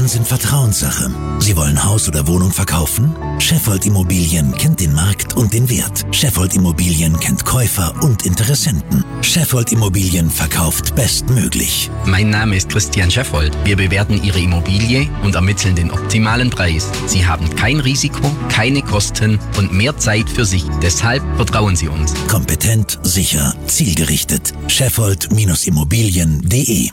Immobilien sind Vertrauenssache. Sie wollen Haus oder Wohnung verkaufen? Scheffold Immobilien kennt den Markt und den Wert. Scheffold Immobilien kennt Käufer und Interessenten. Scheffold Immobilien verkauft bestmöglich. Mein Name ist Christian Scheffold. Wir bewerten Ihre Immobilie und ermitteln den optimalen Preis. Sie haben kein Risiko, keine Kosten und mehr Zeit für sich. Deshalb vertrauen Sie uns. Kompetent, sicher, zielgerichtet. Scheffold-Immobilien.de.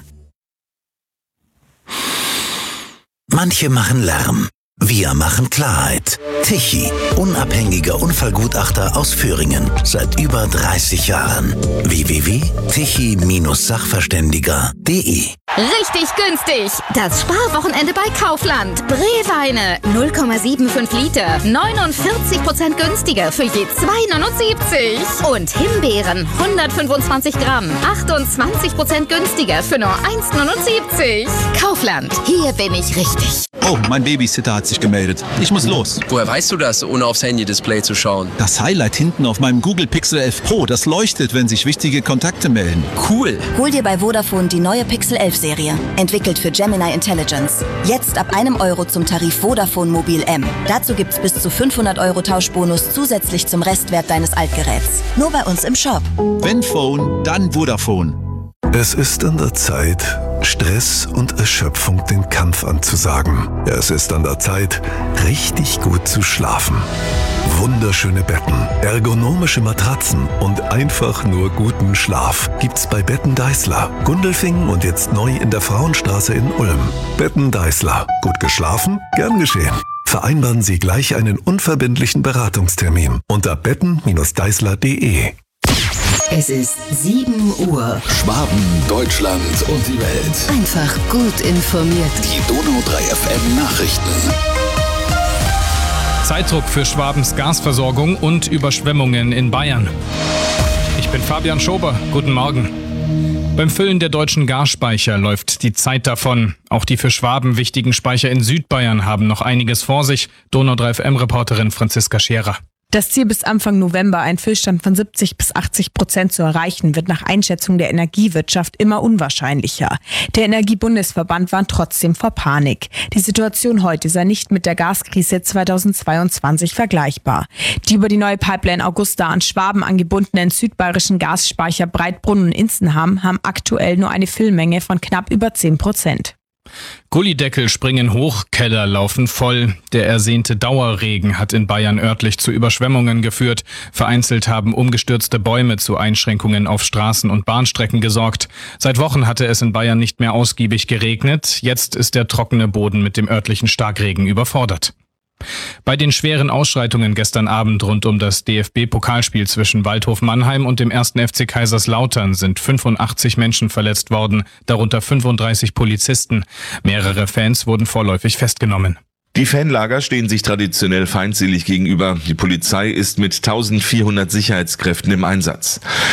Manche machen Lärm. Wir machen Klarheit. Tichy, unabhängiger Unfallgutachter aus Föhringen. Seit über 30 Jahren. www.tichy-sachverständiger.de. Richtig günstig! Das Sparwochenende bei Kaufland. Brewweine 0,75 Liter. 49% günstiger für je 2,79. Und Himbeeren 125 Gramm. 28% günstiger für nur 1,79. Kaufland. Hier bin ich richtig. Oh, mein Babysitter hat sich gemeldet. Ich muss los. Woher weißt du das, ohne aufs Handy-Display zu schauen? Das Highlight hinten auf meinem Google Pixel 11 Pro, das leuchtet, wenn sich wichtige Kontakte melden. Cool. Hol dir bei Vodafone die neue Pixel 11 Serie. Entwickelt für Gemini Intelligence. Jetzt ab €1 zum Tarif Vodafone Mobil M. Dazu gibt's bis zu 500 € Tauschbonus zusätzlich zum Restwert deines Altgeräts. Nur bei uns im Shop. Wenn Phone, dann Vodafone. Es ist an der Zeit, Stress und Erschöpfung den Kampf anzusagen. Es ist an der Zeit, richtig gut zu schlafen. Wunderschöne Betten, ergonomische Matratzen und einfach nur guten Schlaf gibt's bei Betten Deißler, Gundelfingen und jetzt neu in der Frauenstraße in Ulm. Betten Deißler. Gut geschlafen? Gern geschehen. Vereinbaren Sie gleich einen unverbindlichen Beratungstermin unter betten-deißler.de. Es ist 7 Uhr. Schwaben, Deutschland und die Welt. Einfach gut informiert. Die Donau 3 FM Nachrichten. Zeitdruck für Schwabens Gasversorgung und Überschwemmungen in Bayern. Ich bin Fabian Schober. Guten Morgen. Beim Füllen der deutschen Gasspeicher läuft die Zeit davon. Auch die für Schwaben wichtigen Speicher in Südbayern haben noch einiges vor sich. Donau 3 FM-Reporterin Franziska Scherer. Das Ziel, bis Anfang November einen Füllstand von 70-80% zu erreichen, wird nach Einschätzung der Energiewirtschaft immer unwahrscheinlicher. Der Energiebundesverband warnt trotzdem vor Panik. Die Situation heute sei nicht mit der Gaskrise 2022 vergleichbar. Die über die neue Pipeline Augusta an Schwaben angebundenen südbayerischen Gasspeicher Breitbrunn und Inzenham haben aktuell nur eine Füllmenge von knapp über 10%. Gullideckel springen hoch, Keller laufen voll. Der ersehnte Dauerregen hat in Bayern örtlich zu Überschwemmungen geführt. Vereinzelt haben umgestürzte Bäume zu Einschränkungen auf Straßen und Bahnstrecken gesorgt. Seit Wochen hatte es in Bayern nicht mehr ausgiebig geregnet. Jetzt ist der trockene Boden mit dem örtlichen Starkregen überfordert. Bei den schweren Ausschreitungen gestern Abend rund um das DFB-Pokalspiel zwischen Waldhof Mannheim und dem 1. FC Kaiserslautern sind 85 Menschen verletzt worden, darunter 35 Polizisten. Mehrere Fans wurden vorläufig festgenommen. Die Fanlager stehen sich traditionell feindselig gegenüber. Die Polizei ist mit 1400 Sicherheitskräften im Einsatz.